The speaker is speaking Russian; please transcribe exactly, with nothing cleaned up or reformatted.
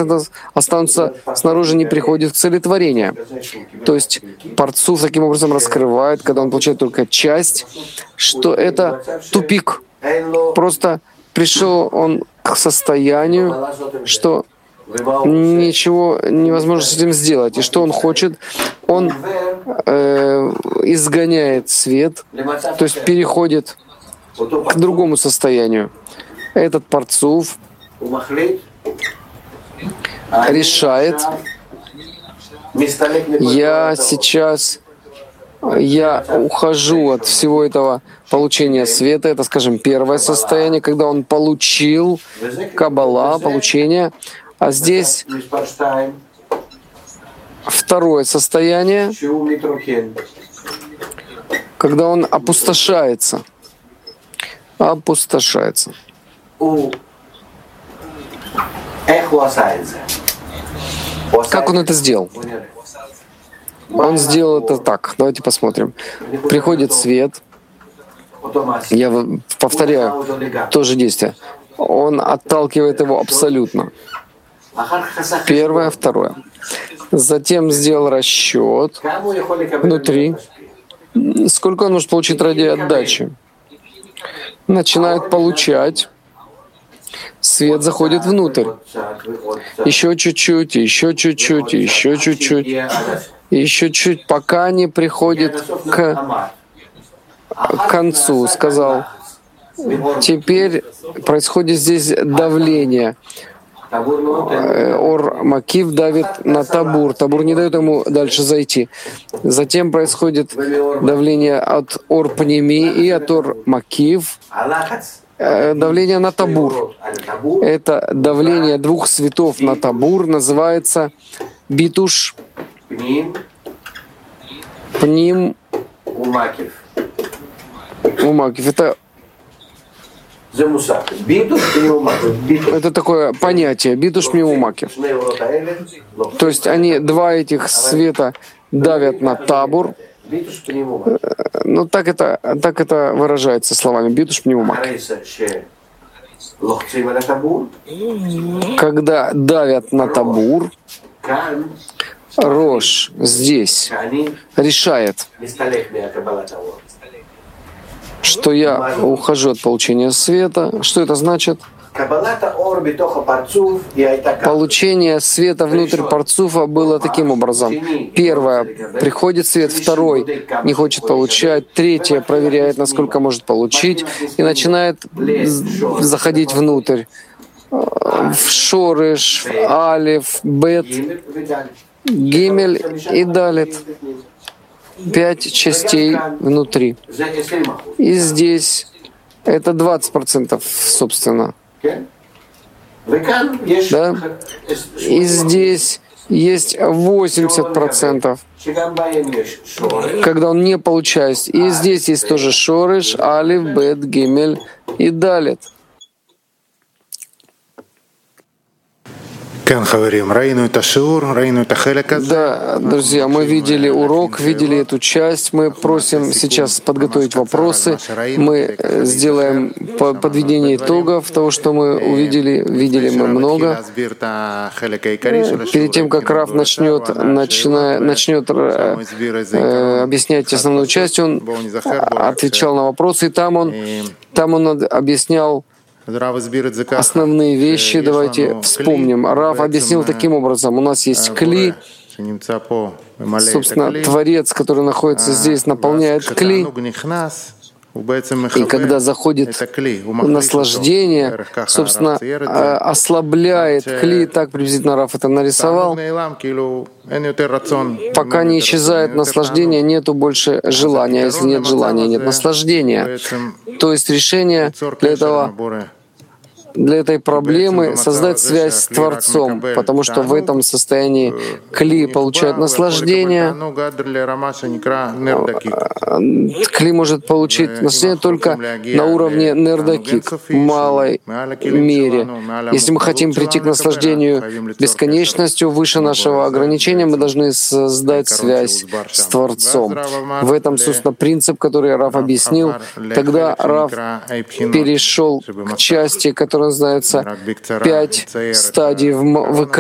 процентов останутся снаружи, не приходят к цели творения. То есть Парцуф таким образом раскрывает, когда он получает только часть, что это тупик. Просто пришел он к состоянию, что ничего невозможно с этим сделать. И что он хочет? Он э, изгоняет свет, то есть переходит к другому состоянию. Этот Парцуф решает: я сейчас я ухожу от всего этого получения света. Это, скажем, первое состояние, когда он получил Каббала, получение. А здесь второе состояние, когда он опустошается. Опустошается. Как он это сделал? Он сделал это так. Давайте посмотрим. Приходит свет. Я повторяю то же действие. Он отталкивает его абсолютно. Первое, второе. Затем сделал расчет внутри. Сколько он может получить ради отдачи? Начинает получать. Свет заходит внутрь. Еще чуть-чуть, еще чуть-чуть, еще чуть-чуть, еще чуть, пока не приходит к концу. Сказал, теперь происходит здесь давление. Ор Макив давит на Табур. Табур не дает ему дальше зайти. Затем происходит давление от Ор Пними и от Ор Макив. Давление на Табур. Это давление двух светов на Табур называется битуш Пним Умакив. Это Это такое понятие, битуш миумакив. То есть они, два этих света давят на табур. Ну так это, так это выражается словами битуш миумакив. Когда давят на табур, Рош здесь решает, что я ухожу от получения света. Что это значит? Получение света внутрь Парцуфа было таким образом. Первое — приходит свет, второй — не хочет получать, третье — проверяет, насколько может получить, и начинает заходить внутрь. В Шореш, Алиф, Бет, Гимель и Далет. Пять частей внутри. И здесь это двадцать процентов, собственно. Да? И здесь есть восемьдесят процентов, когда он не получает. И здесь есть тоже Шореш, Алиф, Бет, Гимель и Далет. Да, друзья, мы видели урок, видели эту часть. Мы просим сейчас подготовить вопросы. Мы сделаем подведение итогов того, что мы увидели. Видели мы много. Перед тем, как Рав начнет, начина, начнет э, объяснять основную часть, он отвечал на вопросы, и там он, там он объяснял основные вещи. Давайте вспомним. Рав объяснил таким образом. У нас есть кли, собственно, Творец, который находится здесь, наполняет кли. И когда заходит наслаждение, собственно, ослабляет кли, так приблизительно Рав это нарисовал. Пока не исчезает наслаждение, нету больше желания. Если нет желания, нет наслаждения. То есть решение для этого, для этой проблемы создать связь с Творцом, потому что в этом состоянии кли получает наслаждение. Кли может получить наслаждение только на уровне нердакик, в малой мере. Если мы хотим прийти к наслаждению бесконечностью выше нашего ограничения, мы должны создать связь с Творцом. В этом, собственно, принцип, который Рав объяснил. Тогда Рав перешел к части, которая называется «Пять стадий в